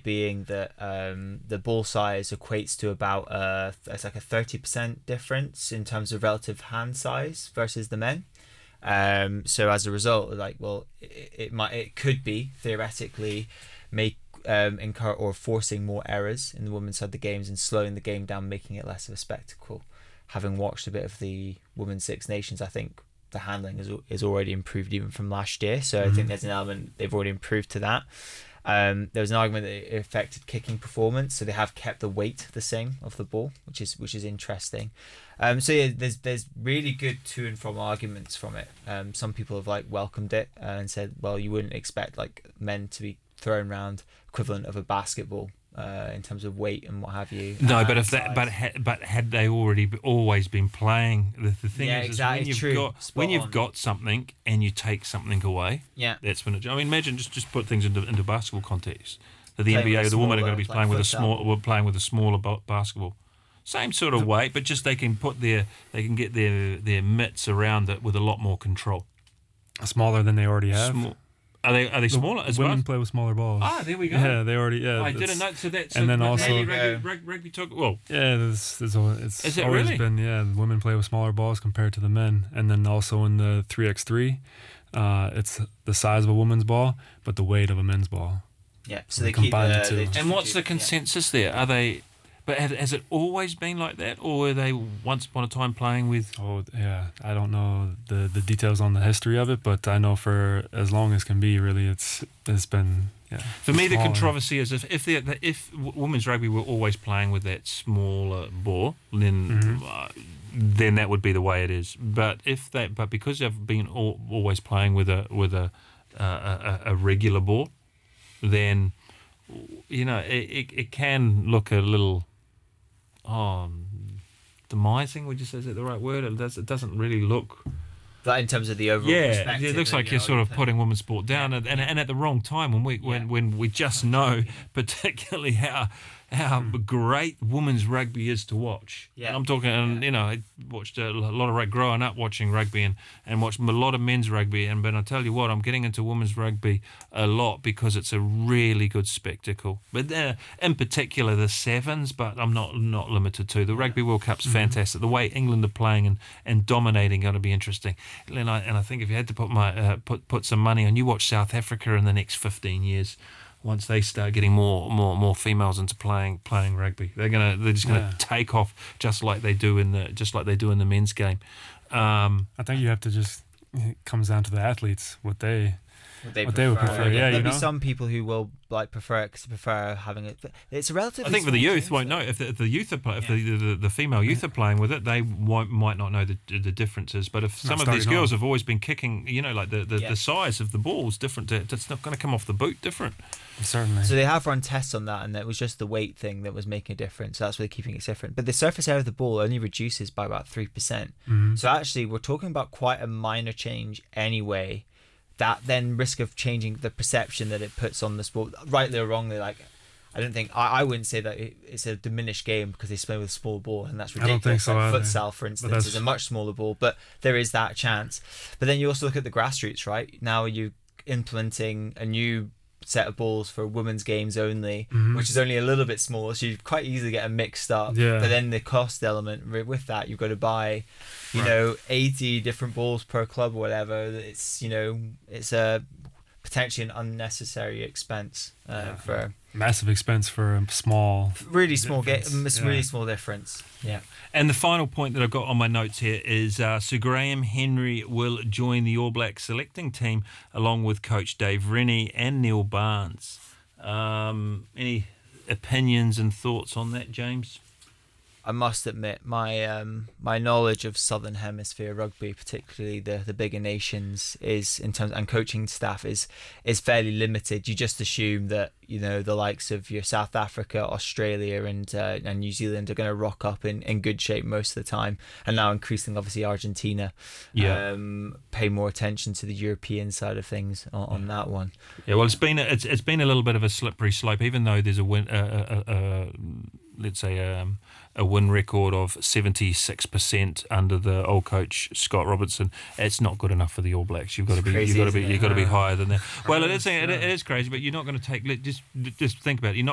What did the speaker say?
being that the ball size equates to about it's like a 30% difference in terms of relative hand size versus the men. So as a result, like, well, it could be theoretically make incur or forcing more errors in the women's side of the games and slowing the game down, making it less of a spectacle. Having watched a bit of the Women's Six Nations, I think the handling is already improved even from last year. So I think there's an element they've already improved to that. There was an argument that it affected kicking performance, so they have kept the weight the same of the ball, which is interesting. So yeah, there's really good to and from arguments from it. Some people have like welcomed it and said, well, you wouldn't expect like men to be thrown around equivalent of a basketball in terms of weight and what have you. No, but had they always been playing, the thing is exactly, when you've got something and you take something away, that's when it. I mean, imagine just put things into basketball context. That the NBA, the women are going to be playing with a smaller basketball, same sort of weight, but just they can get their mitts around it with a lot more control. Smaller than they already have. Are they smaller as well? Women play with smaller balls. Ah, there we go. Yeah, they already. Yeah, I didn't know. So that's and then also rugby took. Well, yeah, it's is it always really? been. Yeah, the women play with smaller balls compared to the men, and then also in the 3x3, it's the size of a woman's ball, but the weight of a men's ball. Yeah, so they combine the two. And what's the consensus there? Are they? But has it always been like that, or were they once upon a time playing with? Oh yeah, I don't know the details on the history of it, but I know for as long as can be, really, it's been. Yeah, for me, the controversy is if women's rugby were always playing with that smaller ball, then that would be the way it is. But because they've been always playing with a regular ball, then it can look a little. Demising, would you say, is that the right word? It doesn't really look. That in terms of the overall perspective. It looks like you're sort of putting women's sport down, and at the wrong time when we just know particularly how great women's rugby is to watch. Yeah. And I'm talking, I watched a lot of growing up watching rugby and watched a lot of men's rugby, but I tell you what, I'm getting into women's rugby a lot because it's a really good spectacle. But in particular the sevens, but I'm not limited to. The Rugby World Cup's fantastic. The way England are playing and dominating going to be interesting. And I think if you had to put some money on, you watch South Africa in the next 15 years. Once they start getting more females into playing rugby, they're just gonna take off just like they do in the men's game. I think you have to it comes down to the athletes what they they would Yeah, prefer. there'll be some people who will prefer having it. But it's a relatively. I think for the youth won't know if the youth are if the female youth are playing with it, they might not know the differences. But if some of these girls have always been kicking, like the size of the ball is different. It's not going to come off the boot different. Certainly. So they have run tests on that, and it was just the weight thing that was making a difference. So that's why they're keeping it different. But the surface area of the ball only reduces by about 3%. So actually, we're talking about quite a minor change anyway. That then risk of changing the perception that it puts on the sport, rightly or wrongly. Like, I don't think I wouldn't say that it's a diminished game because they play with a small ball, and that's ridiculous. I don't think so. Like futsal, for instance, is a much smaller ball, but there is that chance. But then you also look at the grassroots, right? Now you're implementing a new set of balls for women's games only, which is only a little bit smaller, so you quite easily get them mixed up. But then the cost element with that, you've got to buy 80 different balls per club or whatever. It's it's a potentially an unnecessary expense for massive expense for a really small difference. And the final point that I've got on my notes here is Sir Graham Henry will join the All Blacks selecting team along with Coach Dave Rennie and Neil Barnes. Any opinions and thoughts on that, James? I must admit, my my knowledge of Southern Hemisphere rugby, particularly the bigger nations, is in terms and coaching staff is fairly limited. You just assume that the likes of your South Africa, Australia, and New Zealand are going to rock up in good shape most of the time, and now increasingly obviously Argentina. Pay more attention to the European side of things on that one. Yeah, well, it's been a little bit of a slippery slope, even though there's a win. Let's say a win record of 76% under the old coach Scott Robertson. It's not good enough for the All Blacks. You've got to be higher than that. Well, it is crazy, but you're not going to take. Just think about it. You're not